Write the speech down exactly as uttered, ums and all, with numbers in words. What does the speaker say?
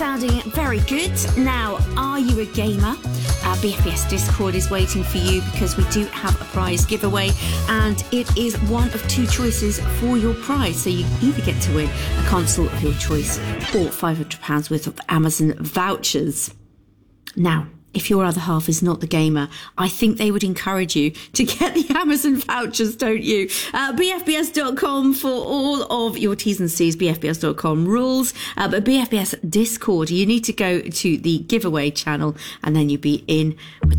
sounding very good. Now, are you a gamer? Uh, B F B S Discord is waiting for you because we do have a prize giveaway, and it is one of two choices for your prize. So you either get to win a console of your choice or five hundred pounds worth of Amazon vouchers. Now, if your other half is not the gamer, I think they would encourage you to get the Amazon vouchers, don't you? Uh, B F B S dot com for all of your T's and C's, B F B S dot com rules. Uh, but B F B S Discord, you need to go to the giveaway channel and then you'll be in with